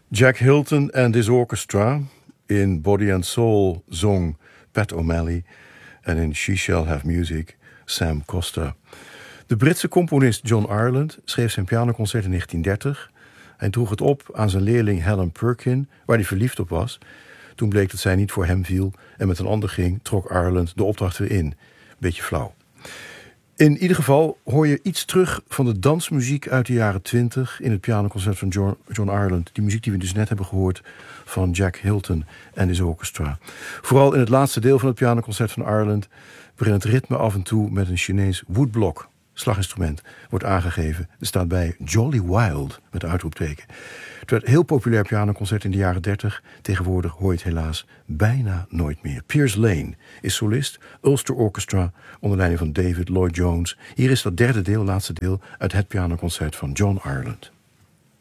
Jack Hilton and his orchestra. In Body and Soul zong Pat O'Malley. En in She Shall Have Music Sam Costa. De Britse componist John Ireland schreef zijn pianoconcert in 1930. Hij droeg het op aan zijn leerling Helen Perkin, waar hij verliefd op was. Toen bleek dat zij niet voor hem viel en met een ander ging, trok Ireland de opdracht weer in. Beetje flauw. In ieder geval hoor je iets terug van de dansmuziek uit de jaren 20 in het pianoconcert van John Ireland. Die muziek die we dus net hebben gehoord van Jack Hilton en his orchestra. Vooral in het laatste deel van het pianoconcert van Ireland, waarin het ritme af en toe met een Chinees woodblock, slaginstrument, wordt aangegeven. Er staat bij Jolly Wild met een uitroepteken. Het werd een heel populair pianoconcert in de jaren 30. Tegenwoordig hoor je het helaas bijna nooit meer. Piers Lane is solist, Ulster Orchestra, onder leiding van David Lloyd Jones. Hier is dat derde deel, laatste deel, uit het pianoconcert van John Ireland.